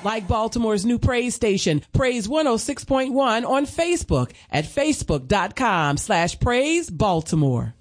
Like Baltimore's new Praise station, Praise 106.1 on Facebook at facebook.com/Praise Baltimore.